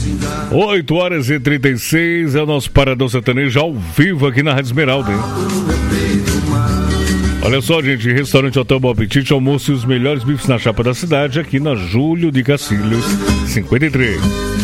8h36 é o nosso Paradão Sertanejo ao vivo aqui na Rádio Esmeralda, hein? Olha só, gente, restaurante Hotel Bom Apetite, almoço e os melhores bifes na chapa da cidade, aqui na Júlio de Cacilhos, 53.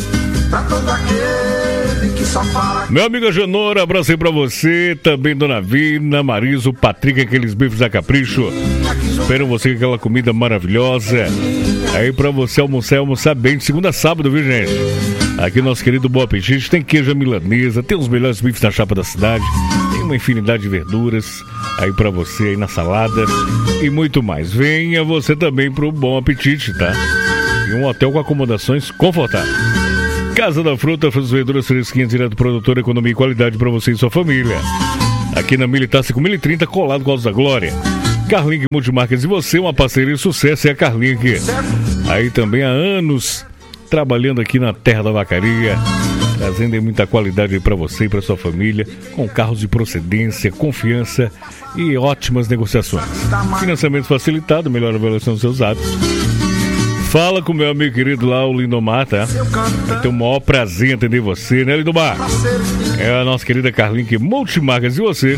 Meu amigo Agenor, abraço aí pra você, também Dona Vina, Mariso, Patrick, aqueles bifes da Capricho. Espero você com aquela comida maravilhosa. Aí pra você almoçar bem, de segunda a sábado, viu, gente? Aqui nosso querido Bom Apetite tem queijo milanesa, tem os melhores bifes na chapa da cidade, tem uma infinidade de verduras aí pra você aí na salada e muito mais. Venha você também pro Bom Apetite, tá? E um hotel com acomodações confortáveis. Casa da Fruta, frutas e verduras fresquinhas direto do produtor, economia e qualidade pra você e sua família. Aqui na Militar 5030, colado com a Altos da Glória. Carlink Multimarcas, e você, uma parceria de sucesso, é a Carlink. Aí também há anos trabalhando aqui na terra da vacaria, trazendo muita qualidade aí para você e para sua família, com carros de procedência, confiança e ótimas negociações. Financiamento facilitado, melhor avaliação dos seus atos. Fala com o meu amigo querido lá, o Lindomar, tá? Vai ter o maior prazer em atender você, né, Lindomar? É a nossa querida Carlink Multimarcas, e você?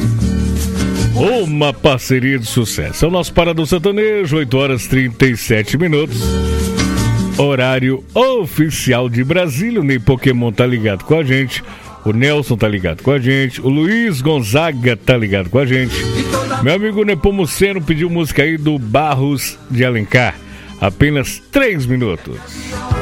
Uma parceria de sucesso. É o nosso Paradão Sertanejo, 8h37. Horário oficial de Brasília. O Ney Pokémon tá ligado com a gente. O Nelson tá ligado com a gente. O Luiz Gonzaga tá ligado com a gente. Meu amigo Nepomuceno pediu música aí do Barros de Alencar. Apenas 3 minutos.